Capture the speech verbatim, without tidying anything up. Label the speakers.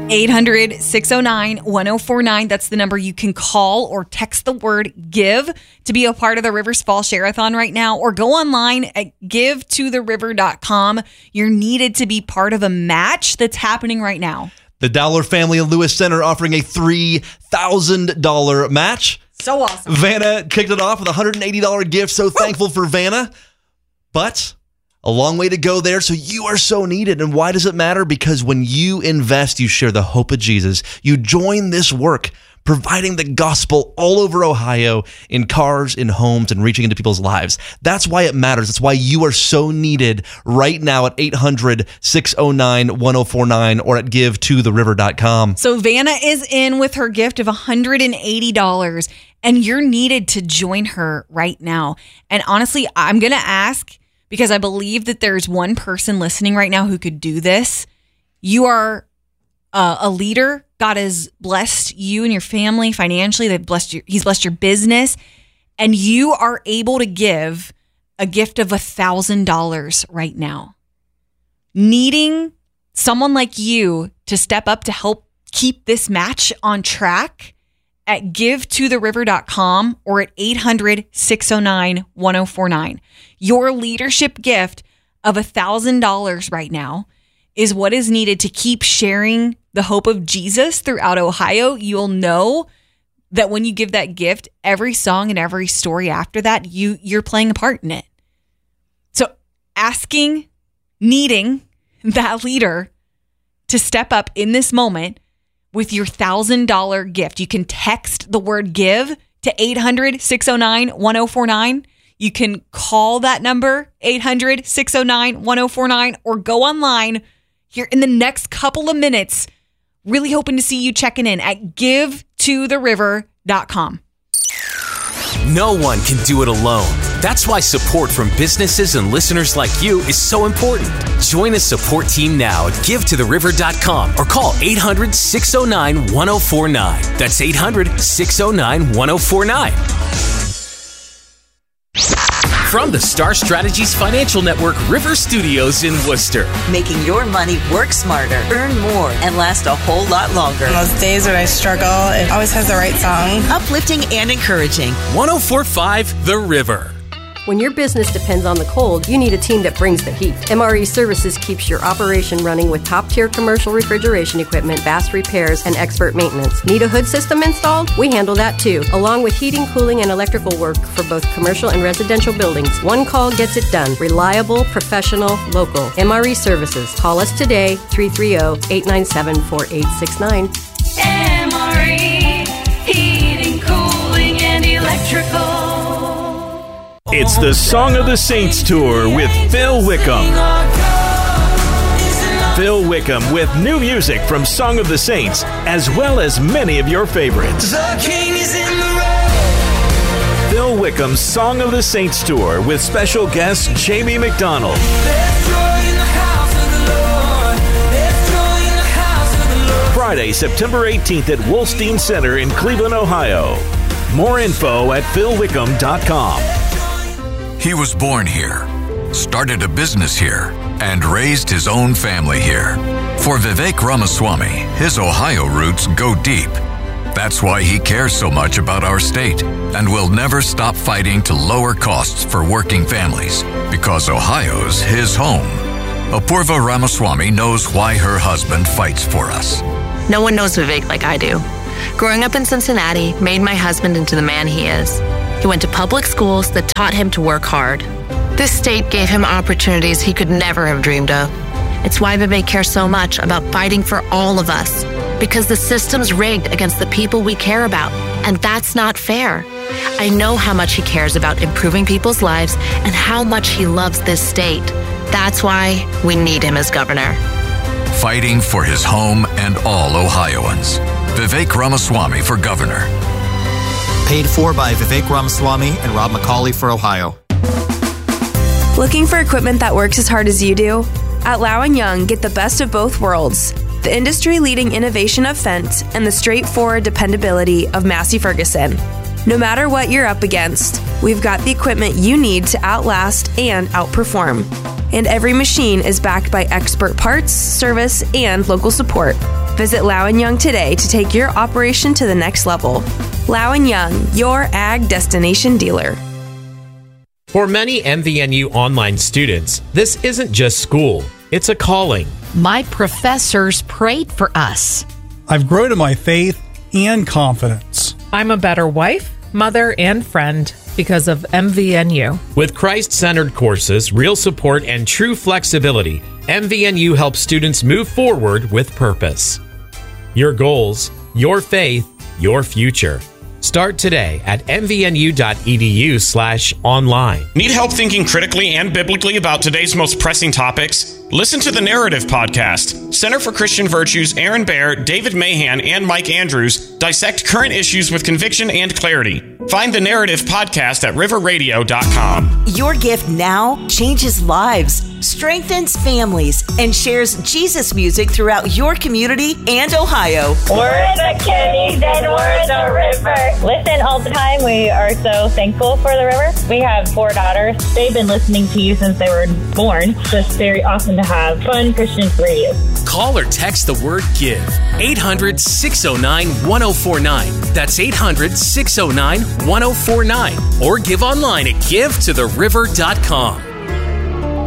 Speaker 1: eight hundred, six oh nine, one oh four nine. That's the number you can call or text the word GIVE to be a part of the Rivers Fall Share-a-thon right now, or go online at give to the river dot com. You're needed to be part of a match that's happening right now.
Speaker 2: The Dowler family in Lewis Center offering a three thousand dollars match.
Speaker 1: So awesome.
Speaker 2: Vanna kicked it off with a one hundred eighty dollars gift. So thankful for Vanna. But a long way to go there, so you are so needed. And why does it matter? Because when you invest, you share the hope of Jesus. You join this work, providing the gospel all over Ohio in cars, in homes, and reaching into people's lives. That's why it matters. That's why you are so needed right now at eight hundred, six oh nine, one oh four nine or at give to the river dot com.
Speaker 1: So Vanna is in with her gift of one hundred eighty dollars, and you're needed to join her right now. And honestly, I'm going to ask, because I believe that there's one person listening right now who could do this. You are uh, a leader. God has blessed you and your family financially. They've blessed you. He's blessed your business. And you are able to give a gift of one thousand dollars right now. Needing someone like you to step up to help keep this match on track at give to the river dot com or at eight hundred, six oh nine, one oh four nine. Your leadership gift of one thousand dollars right now is what is needed to keep sharing the hope of Jesus throughout Ohio. You'll know that when you give that gift, every song and every story after that, you, you're playing a part in it. So asking, needing that leader to step up in this moment with your one thousand dollars gift. You can text the word GIVE to eight hundred, six oh nine, one oh four nine. You can call that number, eight hundred, six oh nine, one oh four nine, or go online here in the next couple of minutes. Really hoping to see you checking in at give to the river dot com.
Speaker 3: No one can do it alone. That's why support from businesses and listeners like you is so important. Join a support team now at give to the river dot com or call eight hundred, six oh nine, one oh four nine. That's eight hundred, six oh nine, one oh four nine. From the Star Strategies Financial Network River Studios in Worcester.
Speaker 4: Making your money work smarter, earn more, and last a whole lot longer.
Speaker 5: On those days when I struggle, it always has the right song.
Speaker 4: Uplifting and encouraging.
Speaker 3: one oh four point five The River.
Speaker 6: When your business depends on the cold, you need a team that brings the heat. M R E Services keeps your operation running with top-tier commercial refrigeration equipment, fast repairs, and expert maintenance. Need a hood system installed? We handle that too, along with heating, cooling, and electrical work for both commercial and residential buildings. One call gets it done. Reliable, professional, local. M R E Services. Call us today, three three zero, eight nine seven, four eight six nine.
Speaker 7: M R E, heating, cooling, and electrical.
Speaker 8: It's the Song of the Saints Tour with Phil Wickham. Phil Wickham with new music from Song of the Saints, as well as many of your favorites. Phil Wickham's Song of the Saints Tour with special guest Jamie McDonald. Friday, September eighteenth at Wolstein Center in Cleveland, Ohio. More info at phil wickham dot com.
Speaker 9: He was born here, started a business here, and raised his own family here. For Vivek Ramaswamy, his Ohio roots go deep. That's why he cares so much about our state and will never stop fighting to lower costs for working families, because Ohio's his home. Apurva Ramaswamy knows why her husband fights for us.
Speaker 10: No one knows Vivek like I do. Growing up in Cincinnati made my husband into the man he is. He went to public schools that taught him to work hard. This state gave him opportunities he could never have dreamed of. It's why Vivek cares so much about fighting for all of us, because the system's rigged against the people we care about, and that's not fair. I know how much he cares about improving people's lives and how much he loves this state. That's why we need him as governor.
Speaker 9: Fighting for his home and all Ohioans. Vivek Ramaswamy for governor.
Speaker 11: Paid for by Vivek Ramaswamy and Rob McCauley for Ohio.
Speaker 12: Looking for equipment that works as hard as you do? At Lau and Young, get the best of both worlds. The industry-leading innovation of Fendt and the straightforward dependability of Massey Ferguson. No matter what you're up against, we've got the equipment you need to outlast and outperform. And every machine is backed by expert parts, service, and local support. Visit Lau and Young today to take your operation to the next level. Lau and Young, your ag destination dealer.
Speaker 13: For many M V N U online students, this isn't just school, it's a calling.
Speaker 14: My professors prayed for us.
Speaker 15: I've grown in my faith and confidence.
Speaker 16: I'm a better wife, mother, and friend because of M V N U.
Speaker 13: With Christ-centered courses, real support, and true flexibility, M V N U helps students move forward with purpose. Your goals, your faith, your future. Start today at mvnu.edu slash online.
Speaker 17: Need help thinking critically and biblically about today's most pressing topics? Listen to the Narrative Podcast. Center for Christian Virtues, Aaron Baer, David Mahan, and Mike Andrews dissect current issues with conviction and clarity. Find the Narrative Podcast at river radio dot com.
Speaker 4: Your gift now changes lives, strengthens families, and shares Jesus music throughout your community and Ohio.
Speaker 18: We're the Kennys and we're the river. Listen all the time. We are so thankful for the river. We have four daughters. They've been listening to you since they were born. It's just very awesome to have fun Christian radio.
Speaker 3: Call or text the word GIVE. eight hundred, six oh nine, one oh four nine. That's eight hundred, six oh nine, one oh four nine. Or give online at give to the river dot com.